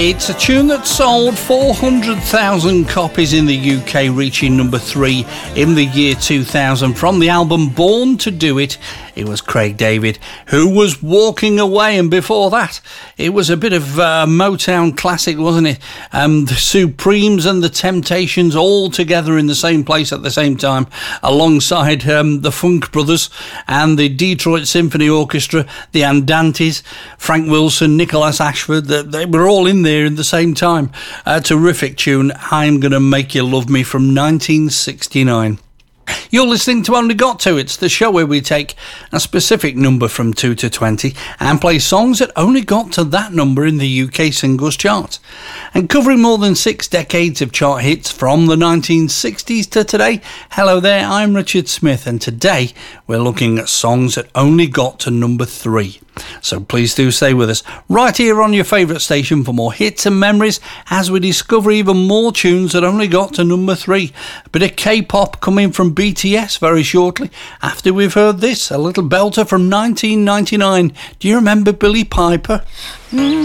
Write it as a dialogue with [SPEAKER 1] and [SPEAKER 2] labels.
[SPEAKER 1] It's a tune that sold 400,000 copies in the UK, reaching number 3 in the year 2000. From the album Born to Do It, it was Craig David who was Walking Away, and before that it was a bit of Motown classic, wasn't it? The Supremes and the Temptations all together in the same place at the same time, alongside the Funk Brothers and the Detroit Symphony Orchestra, the Andantes, Frank Wilson, Nicholas Ashford. They were all in there at the same time. A terrific tune, I'm Gonna Make You Love Me, from 1969. You're listening to Only Got To. It's the show where we take a specific number from 2 to 20 and play songs that only got to that number in the UK singles chart. And covering more than 6 decades of chart hits from the 1960s to today, hello there, I'm Richard Smith, and today we're looking at songs that only got to number 3. So please do stay with us right here on your favourite station for more hits and memories as we discover even more tunes that only got to number 3. A bit of K-pop coming from BTS very shortly after we've heard this, a little belter from 1999. Do you remember Billie Piper?